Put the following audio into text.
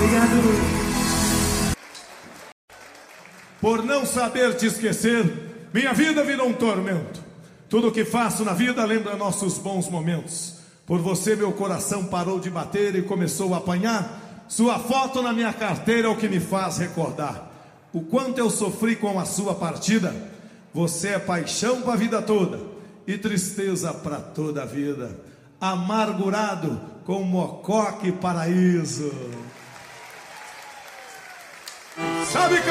Obrigado. Por não saber te esquecer, minha vida virou um tormento. Tudo o que faço na vida lembra nossos bons momentos. Por você meu coração parou de bater e começou a apanhar. Sua foto na minha carteira é o que me faz recordar o quanto eu sofri com a sua partida. Você é paixão para a vida toda e tristeza para toda a vida. Amargurado com Mococa e Paraíso. Sabe que